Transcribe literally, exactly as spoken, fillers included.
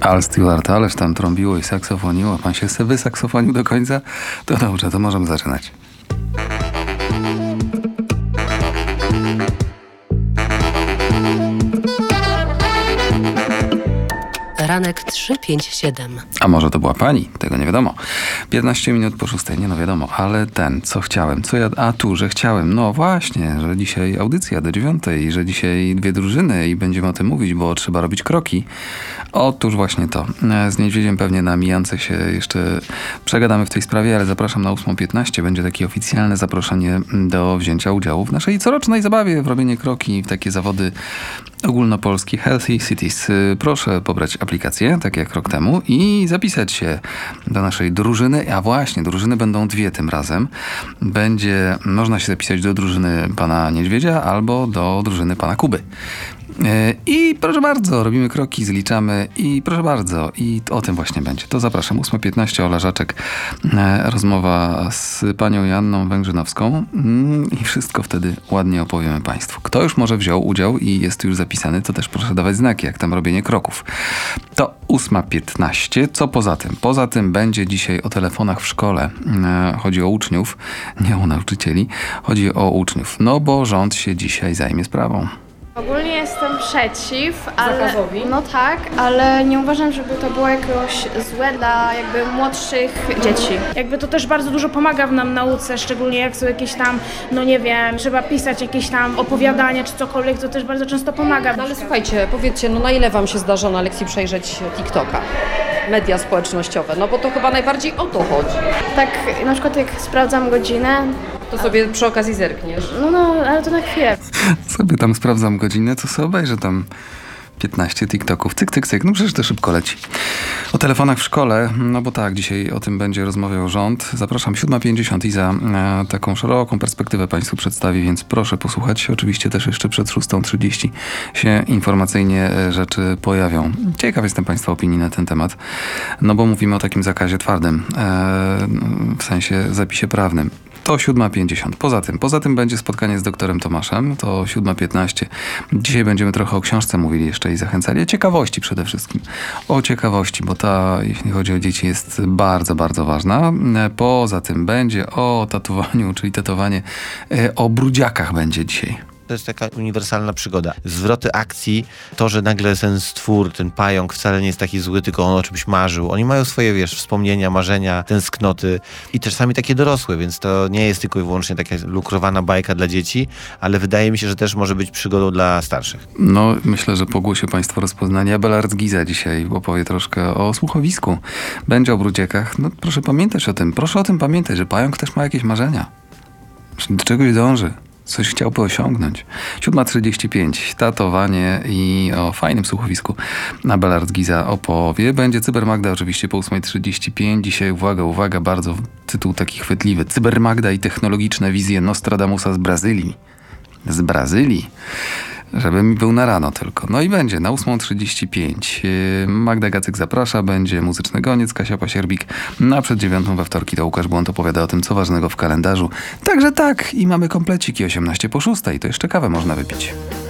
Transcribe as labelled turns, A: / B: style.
A: Al Stewart, ależ tam trąbiło i saksofoniło. Pan się sobie wysaksofonił do końca? To dobrze, to możemy zaczynać.
B: Ranek trzy pięć siedem.
A: A może to była pani? Tego nie wiadomo. piętnaście minut po szóstej, nie no wiadomo, ale ten, co chciałem, co ja, a tu, że chciałem, no właśnie, że dzisiaj audycja do dziewiątej, że dzisiaj dwie drużyny i będziemy o tym mówić, bo trzeba robić kroki. Otóż właśnie to. Z Niedźwiedziem pewnie na mijance się jeszcze przegadamy w tej sprawie, ale zapraszam na ósma piętnaście. Będzie takie oficjalne zaproszenie do wzięcia udziału w naszej corocznej zabawie w robienie kroki w takie zawody ogólnopolskie Healthy Cities. Proszę pobrać aplikację, tak jak rok temu, i zapisać się do naszej drużyny. A właśnie, drużyny będą dwie tym razem. Będzie, można się zapisać do drużyny pana Niedźwiedzia albo do drużyny pana Kuby. I proszę bardzo, robimy kroki, zliczamy i proszę bardzo, i o tym właśnie będzie. To zapraszam, ósma piętnaście, Ola Żaczek, rozmowa z panią Joanną Węgrzynowską i wszystko wtedy ładnie opowiemy państwu. Kto już może wziął udział i jest już zapisany, to też proszę dawać znaki, jak tam robienie kroków. To ósma piętnaście. Co poza tym? Poza tym będzie dzisiaj o telefonach w szkole. Chodzi o uczniów, nie o nauczycieli. Chodzi o uczniów, no bo rząd się dzisiaj zajmie sprawą.
C: Ogólnie jestem przeciw, ale
D: Zakazowi?
C: no tak, ale nie uważam, żeby to było jakoś złe dla jakby młodszych dzieci.
D: Jakby to też bardzo dużo pomaga w nam nauce, szczególnie jak są jakieś tam, no nie wiem, trzeba pisać jakieś tam opowiadania czy cokolwiek, to też bardzo często pomaga.
E: No ale słuchajcie, powiedzcie, no na ile wam się zdarza na lekcji przejrzeć TikToka? Media społecznościowe, no bo to chyba najbardziej o to chodzi.
C: Tak na przykład jak sprawdzam godzinę,
E: To sobie przy okazji zerkniesz.
C: no no, ale to na chwilę.
A: Sobie tam sprawdzam godzinę, to sobie obejrzę tam piętnaście TikToków. Cyk, cyk, cyk. No przecież to szybko leci. O telefonach w szkole, no bo tak, dzisiaj o tym będzie rozmawiał rząd. Zapraszam, siódma pięćdziesiąt. Iza e, taką szeroką perspektywę państwu przedstawi, więc proszę posłuchać. Oczywiście też jeszcze przed szóstą trzydzieści się informacyjnie e, rzeczy pojawią. Ciekaw jestem państwa opinii na ten temat, no bo mówimy o takim zakazie twardym, e, w sensie zapisie prawnym. To siódma pięćdziesiąt. Poza tym, poza tym będzie spotkanie z doktorem Tomaszem, to siódma piętnaście. Dzisiaj będziemy trochę o książce mówili jeszcze i zachęcali. O ciekawości przede wszystkim. O ciekawości, bo ta, jeśli chodzi o dzieci, jest bardzo, bardzo ważna. Poza tym będzie o tatuowaniu, czyli tatowanie, o brudziakach będzie dzisiaj.
F: To jest taka uniwersalna przygoda. Zwroty akcji, to, że nagle ten stwór, ten pająk wcale nie jest taki zły, tylko on o czymś marzył. Oni mają swoje, wiesz, wspomnienia, marzenia, tęsknoty i czasami takie dorosłe, więc to nie jest tylko i wyłącznie taka lukrowana bajka dla dzieci, ale wydaje mi się, że też może być przygodą dla starszych.
A: No, myślę, że po głosie państwo rozpoznali. Abelard Giza dzisiaj opowie troszkę o słuchowisku. Będzie o brudziekach. No, proszę pamiętać o tym. Proszę o tym pamiętać, że pająk też ma jakieś marzenia. Do czegoś dąży. Coś chciałby osiągnąć. siódma trzydzieści pięć. Tatowanie i o fajnym słuchowisku Abelard Giza opowie. Będzie Cybermagda oczywiście po ósma trzydzieści pięć. Dzisiaj uwaga, uwaga, bardzo tytuł taki chwytliwy. Cybermagda i technologiczne wizje Nostradamusa z Brazylii. Z Brazylii. Żeby mi był na rano tylko. No i będzie na ósma trzydzieści pięć. Magda Gacyk zaprasza, będzie muzyczny goniec, Kasia Pasierbik. Na przed dziewiątą we wtorki to Łukasz Błąd opowiada o tym, co ważnego w kalendarzu. Także tak, i mamy kompleciki osiemnaście po szóstej. To jeszcze kawę można wypić.